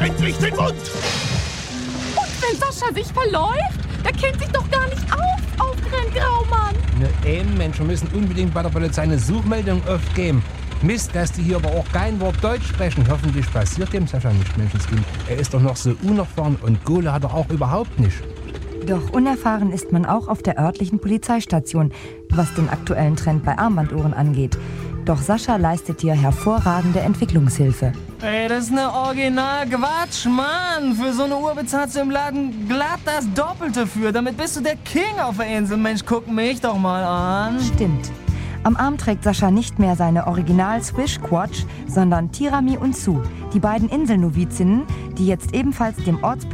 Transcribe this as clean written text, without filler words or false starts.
endlich den Mund! Und wenn Sascha sich verläuft, der kennt sich doch gar nicht aus, aufgerennt Graumann. Ne, eben, Mensch, wir müssen unbedingt bei der Polizei eine Suchmeldung aufgeben. Mist, dass die hier aber auch kein Wort Deutsch sprechen. Hoffentlich passiert dem Sascha nicht, Menschenskind. Er ist doch noch so unerfahren und Kohle hat er auch überhaupt nicht. Doch unerfahren ist man auch auf der örtlichen Polizeistation, was den aktuellen Trend bei Armbanduhren angeht. Doch Sascha leistet hier hervorragende Entwicklungshilfe. Ey, das ist eine Original-Quatsch, Mann. Für so eine Uhr bezahlst du im Laden glatt das Doppelte für. Damit bist du der King auf der Insel. Mensch, guck mich doch mal an. Stimmt. Am Arm trägt Sascha nicht mehr seine Original-Swish-Quatsch, sondern Tirami und Sue, die beiden Inselnovizinnen, die jetzt ebenfalls dem